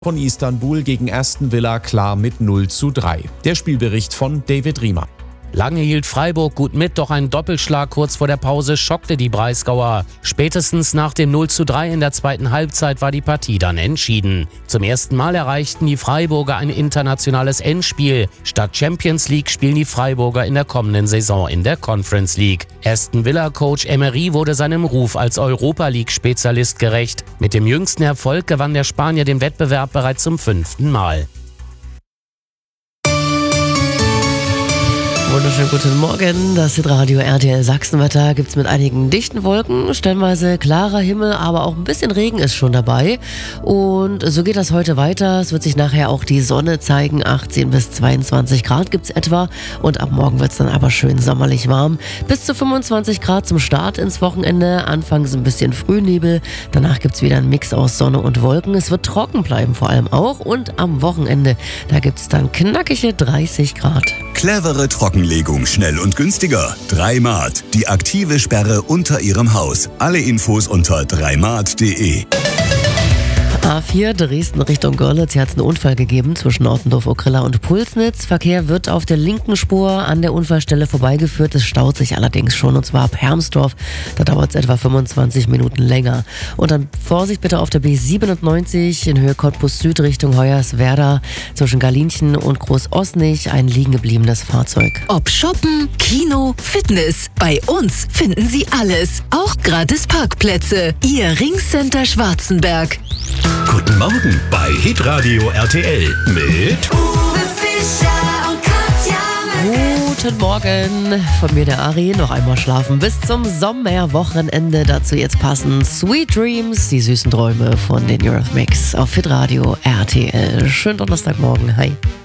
Von Istanbul gegen Aston Villa klar mit 0:3. Der Spielbericht von David Riemer. Lange hielt Freiburg gut mit, doch ein Doppelschlag kurz vor der Pause schockte die Breisgauer. Spätestens nach dem 0:3 in der zweiten Halbzeit war die Partie dann entschieden. Zum ersten Mal erreichten die Freiburger ein internationales Endspiel. Statt Champions League spielen die Freiburger in der kommenden Saison in der Conference League. Aston Villa-Coach Emery wurde seinem Ruf als Europa-League-Spezialist gerecht. Mit dem jüngsten Erfolg gewann der Spanier den Wettbewerb bereits zum 5. Mal. Wunderschönen guten Morgen, das Hitradio RTL Sachsenwetter gibt's mit einigen dichten Wolken, stellenweise klarer Himmel, aber auch ein bisschen Regen ist schon dabei. Und so geht das heute weiter. Es wird sich nachher auch die Sonne zeigen, 18 bis 22 Grad gibt's etwa. Und ab morgen wird's dann aber schön sommerlich warm. Bis zu 25 Grad zum Start ins Wochenende. Anfangs ein bisschen Frühnebel, danach gibt's wieder einen Mix aus Sonne und Wolken. Es wird trocken bleiben vor allem auch. Und am Wochenende, da gibt's dann knackige 30 Grad. Clevere Trockenlegung, schnell und günstiger. 3Mart, die aktive Sperre unter Ihrem Haus. Alle Infos unter 3mart.de. A4 Dresden Richtung Görlitz. Hier hat es einen Unfall gegeben zwischen Ottendorf-Okrilla und Pulsnitz. Verkehr wird auf der linken Spur an der Unfallstelle vorbeigeführt. Es staut sich allerdings schon, und zwar ab Hermsdorf. Da dauert es etwa 25 Minuten länger. Und dann Vorsicht bitte auf der B97 in Höhe Cottbus Süd Richtung Hoyerswerda. Zwischen Galinchen und Groß-Osnich ein liegen gebliebenes Fahrzeug. Ob Shoppen, Kino, Fitness, bei uns finden Sie alles. Auch gratis Parkplätze. Ihr Ringcenter Schwarzenberg. Guten Morgen bei Hitradio RTL mit Uwe Fischer und Katja. Guten Morgen, von mir der Ari. Noch einmal schlafen bis zum Sommerwochenende. Dazu jetzt passend Sweet Dreams, die süßen Träume von den Eurythmics auf Hitradio RTL. Schönen Donnerstagmorgen, hi.